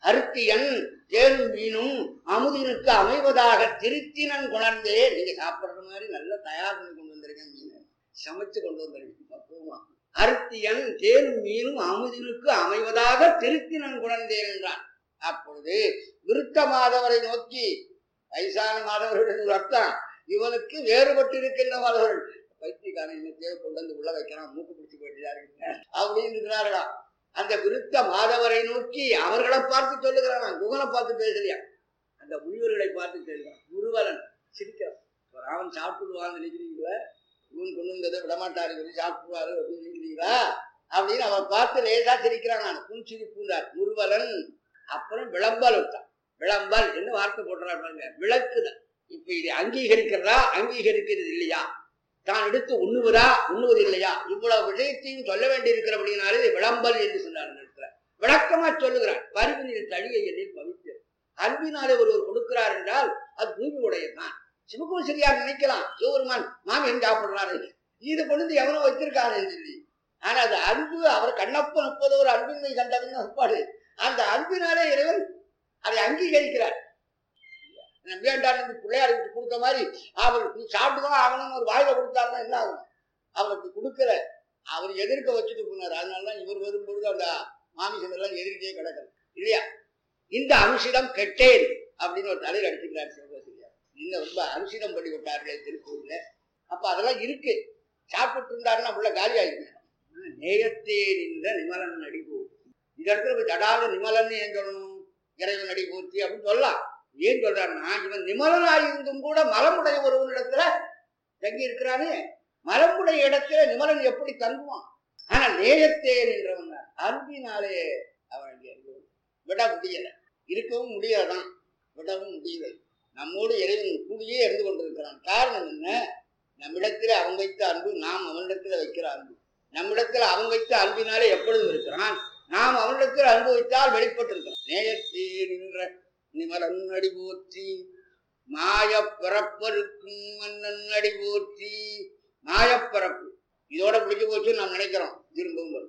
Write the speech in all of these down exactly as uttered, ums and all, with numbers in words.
அருத்தியன் தேனும் மீனும் அமுதினுக்கு அமைவதாக திருத்தினன் குணர்ந்தே. நீங்க சாப்பிடுற மாதிரி நல்லா தயார் பண்ணி கொண்டு வந்திருக்கேன், மீன் சமைச்சு கொண்டு வந்திருக்கேன் பக்குவமா. அருத்தியன் தேனும் மீனும் அமுதினுக்கு அமைவதாக திருத்தினன் குணர்ந்தேன் என்றான். அப்பொழுது விருத்த மாதவரை நோக்கி, வயசான மாதவர்கள் அர்த்தம், இவனுக்கு வேறுபட்டு இருக்கின்ற மாதவர்கள், பைத்தியக்காரன் இன்னத்தையோ கொண்டு வந்து உள்ள வைக்கிறான், மூக்கு பிடிச்சு போயிட்டு அப்படின்னு இருக்கிறார்களா. அந்த விருத்த மாதவரை நோக்கி அவர்களை பார்த்து சொல்லுகிறான், குகனை பார்த்து பேசுறியா, அந்த முனிவர்களை பார்த்து சொல்லுறான். குருவலன் சிரிக்கிறான். ராவன் சாப்பிட்டுடுவான்னு நினைக்கிறீங்களா, இவன் கொண்டு வந்ததை விடமாட்டாரு சாப்பிடுவாரு அப்படின்னு நினைக்கிறீங்களா அப்படின்னு அவன் பார்த்து லேசா சிரிக்கிறான். நான் புன்சிரி பூந்தார் முருவலன். அப்புறம் விளம்பல் விட்டான். விளம்பல் என்ன வார்த்தை போடுறாரு பாருங்க, விளக்குதான். இப்ப இது அங்கீகரிக்கிறதா அங்கீகரிக்கிறது இல்லையா, தான் எடுத்து உண்ணுவதா உண்ணுவது இல்லையா, இவ்வளவு விஷயத்தையும் சொல்ல வேண்டி இருக்கிறபடினாலே விளம்பல் என்று சொன்னார். விளக்கமா சொல்லுகிறார். பரிவினில் தழியை எண்ணில் பவித்து, அன்பினாலே ஒருவர் கொடுக்கிறார் என்றால் அது பூமி உடையதான். சிவகுமார் சரியார் நினைக்கலாம், சிவபெருமான் மாமி எங்க சாப்பிடுறாரு, இது கொண்டு எவனோ வச்சிருக்காரு சொல்லி. ஆனா அது அன்பு. அவர் கண்ணப்ப முப்பது ஒரு அன்பின்மை கண்டதுன்னு ஒப்பாடு. அந்த அன்பினாலே இறைவன் அதை அங்கீகரிக்கிறார். நம்பியாண்டான் பிள்ளையாருக்கு கொடுத்த மாதிரி அவர் சாப்பிட்டுதான் ஆகணும்னு ஒரு வாயில கொடுத்தாருன்னா என்ன ஆகும், அவருக்கு கொடுக்கல, அவர் எதிர்க்க வச்சுட்டு போனார். அதனாலதான் இவர் வரும்பொழுது அந்த மாமிசம் எல்லாம் எதிர்க்கே கிடக்கிறது இல்லையா. இந்த அனுஷிடம் கெட்டேன் அப்படின்னு ஒரு தலையில் அடிச்சுக்கிறார் சிவகாசிரியார். இன்னும் ரொம்ப அனுஷிடம் பண்ணி விட்டார்களே திருப்பூர்ல. அப்ப அதெல்லாம் இருக்கு. சாப்பிட்டு இருந்தாருன்னா உள்ள காலி ஆயிருக்கு. நேயத்தே நின்ற நிமலன் நடி போற்றி. இந்த இடத்துல ஜடால நிமலன் ஏன் சொல்லணும், இறைவன் நடி போற்றி அப்படின்னு சொல்லலாம். ஏன் சொல்றாருன்னா, இவன் நிமலனாயிருந்தும் கூட மலமுடைய ஒருவனிடத்துல தங்கி இருக்கிறானே, மலமுடைய இடத்துல நிமலன் எப்படி தங்குவான். ஆனா நேயத்தே நின்றவன் அன்பினாலே அவன் விட முடியல, இருக்கவும் முடியாதான், விடவும் முடியல. நம்மோடு இறைவன் கூடியே இருந்து கொண்டிருக்கிறான். காரணம் என்ன, நம்மிடத்துல அவன் வைத்த அன்பு, நாம் அவனிடத்துல வைக்கிற அன்பு. நம்மிடத்துல அவன் வைத்த அன்பினாலே எப்பொழுதும் இருக்கிறான், நாம் அவனிடத்தில் அன்பு வைத்தால் வெளிப்பட்டு இருக்கிறோம். நேயத்தே நின்ற நிமலன் அடி போற்றி, மாய பிறப்பருக்கும் மன்னன் அடி போற்றி. மாயப்பிறப்பு இதோட பிடிச்சு போச்சு நாம் நினைக்கிறோம். திரும்பவும்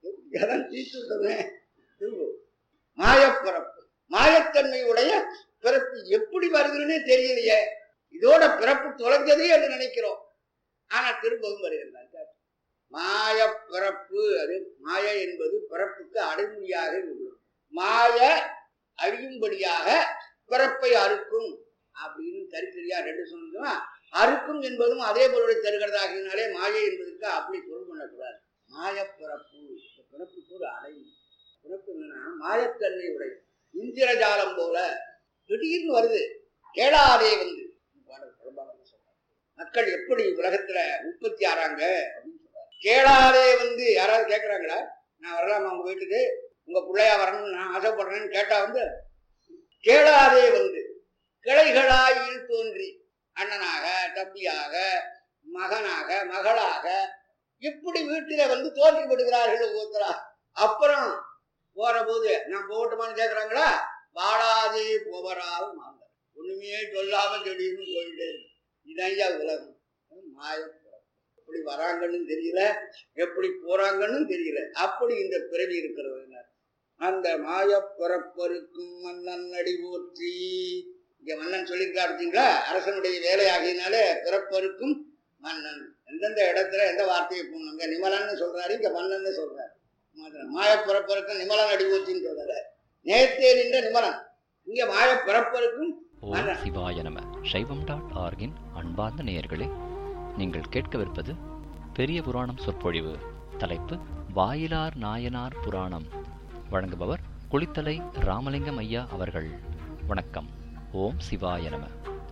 திரும்பவும் மாயப்பிறப்பு, மாயத்தன்மையுடைய பிறப்பு எப்படி வருதுன்னே தெரியலையே, இதோட பிறப்பு தொலைஞ்சதே என்று நினைக்கிறோம். ஆனா திரும்பவும் வருகிறார். மாய பிறப்பு, அது மாய என்பது பிறப்புக்கு அடைமொழியாக இருக்கிறது. மாய அழியும்படியாக பிறப்பை அறுக்கும் அப்படின்னு தரித்திரியா ரெண்டு சொன்னா, அறுக்கும் என்பதும் அதே பொருளை தருகிறதாகினாலே மாயை என்பதற்கு அப்படி பொருள் பண்ணக்கூடாது. மாய பிறப்பு, பிறப்புக்கு ஒரு அடையும். பிறப்பு என்னன்னா மாயத்தன்மை உடைய இந்திரஜாலம் போல திடீர்னு வருது, கேளாதே வந்து மக்கள் எப்படி உலகத்துல உற்பத்தி ஆறாங்க அப்படின்னு சொல்றாரு. கேளாதே வந்து யாராவது கேட்கறாங்களா, நான் வரலாமா உங்க வீட்டுக்கு, உங்க பிள்ளையா வரணும்னு நான் ஆசைப்படுறேன்னு கேட்டா வந்து கேளாதே வந்து கிளைகளாயில் தோன்றி அண்ணனாக தம்பியாக மகனாக மகளாக இப்படி வீட்டில வந்து தோன்றி விடுகிறார்கள் ஒவ்வொருத்தரா. அப்புறம் போற போது நான் போகட்டுமான்னு கேட்கறாங்களா, வாழாதே போவரால் மாங்க ஒண்ணுமே சொல்லாம திடீர்னு போயிட்டே இருக்கு. இதையா உலகம். மாயம் எப்படி வராங்கன்னு தெரியல, எப்படி போறாங்கன்னு தெரியல, அப்படி இந்த பிறவி இருக்கிறது. அந்த மாய பிறப்பருக்கும் மன்னன் அடி போற்றி. இங்க மன்னன் சொல்லியிருக்கா பார்த்தீங்களா, அரசனுடைய வேலை ஆகியனால பிறப்பருக்கும் மன்னன். எந்தெந்த இடத்துல எந்த வார்த்தையை போடணுங்க, நிமலன்னு சொல்றாரு, இங்க மன்னன் சொல்றாரு. மாய பிறப்பருக்கும் நிமலன் அடி போற்றின்னு சொல்றாரு. நேர்த்தே நின்ற நிமலன், இங்க மாய பிறப்பருக்கும் மன்னன். சிவாய நம. சைவம் டாட் ஆர்கின் அன்பார்ந்த நேயர்களே, நீங்கள் கேட்கவிருப்பது பெரிய புராணம் சொற்பொழிவு. தலைப்பு வாயிலார் நாயனார் புராணம். வழங்குபவர் குளித்தலை ராமலிங்கம் ஐயா அவர்கள். வணக்கம். ஓம் சிவாய நம.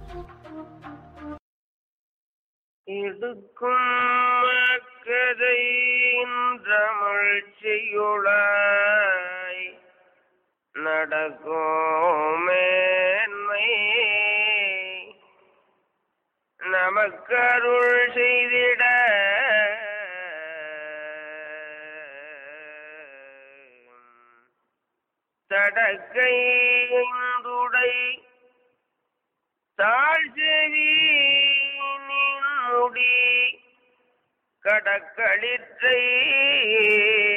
நடக்கோமேன்மை நமக்கருள் செய்திட தடக்கை ஐந்துடை தாழ்செவி நின் முடி கடக்களிற்றை